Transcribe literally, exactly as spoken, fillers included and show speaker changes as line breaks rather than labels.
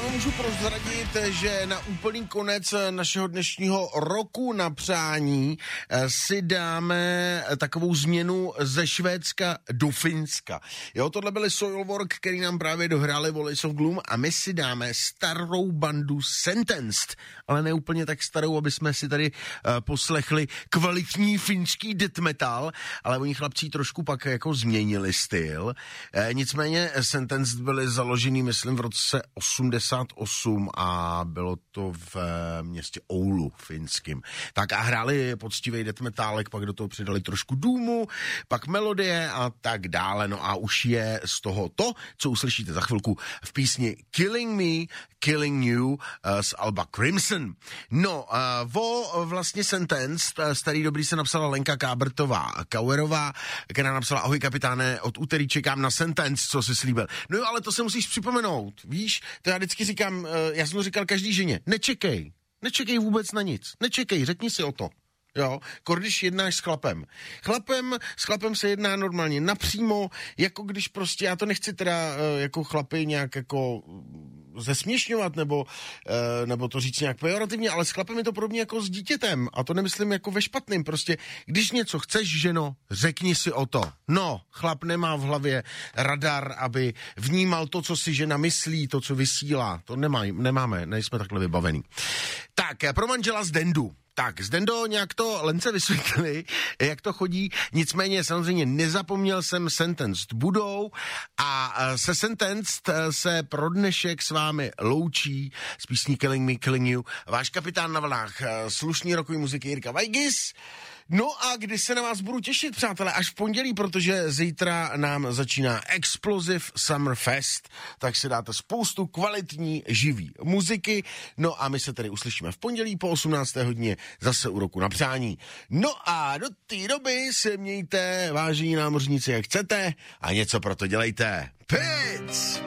vám můžu prozradit, že na úplný konec našeho dnešního roku na přání si dáme takovou změnu ze Švédska do Finska. Jo, tohle byly Soilwork, který nám právě dohráli Walls of Gloom a my si dáme starou bandu Sentenced, ale ne úplně tak starou, aby jsme si tady uh, poslechli kvalitní finský death metal, ale oni chlapci trošku pak jako změnili styl. E, nicméně Sentenced byly založený, myslím, v roce osmdesát osm a bylo to v e, městě Oulu finským. Tak a hráli poctivý death metálek, pak do toho přidali trošku doomu, pak melodie a tak dále. No a už je z toho to, co uslyšíte za chvilku v písni Killing Me, Killing You uh, z alba Crimson. No, uh, o vlastně Sentenced, uh, starý dobrý se napsala Lenka Kábrtová Kauerová, která napsala: ahoj kapitáne, od úterý čekám na Sentenced, co jsi slíbil. No jo, ale to se musíš připomenout, víš, to já vždycky říkám, uh, já jsem to říkal každý ženě, nečekej, nečekej vůbec na nic, nečekej, řekni si o to. Jo, když jednáš s chlapem. Chlapem, s chlapem se jedná normálně napřímo, jako když prostě, já to nechci teda jako chlapy nějak jako zesměšňovat, nebo, nebo to říct nějak pejorativně, ale s chlapem je to podobně jako s dítětem a to nemyslím jako ve špatným, prostě když něco chceš, ženo, řekni si o to. No, chlap nemá v hlavě radar, aby vnímal to, co si žena myslí, to, co vysílá, to nemá, nemáme, nejsme takhle vybavený. Tak, pro manžela z Dendu. Tak, Zdendo nějak to Lence vysvětlili, jak to chodí, nicméně samozřejmě nezapomněl jsem Sentenced budou a se Sentenced se pro dnešek s vámi loučí s písní Killing Me, Killing You váš kapitán na vlnách slušný rokový muziky Jirka Vajgis. No a kdy se na vás budu těšit, přátelé, až v pondělí, protože zítra nám začíná Explosive Summer Fest, tak si dáte spoustu kvalitní, živý muziky. No a my se tady uslyšíme v pondělí po osmnácté hodině zase u roku na přání. No a do té doby se mějte, vážení námořníci, jak chcete a něco pro to dělejte. Pic!